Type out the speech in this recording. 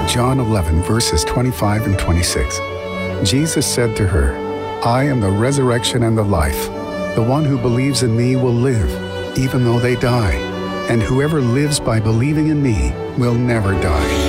John 11, verses 25 and 26. Jesus said to her, "I am the resurrection and the life. The one who believes in me will live, even though they die. And whoever lives by believing in me will never die."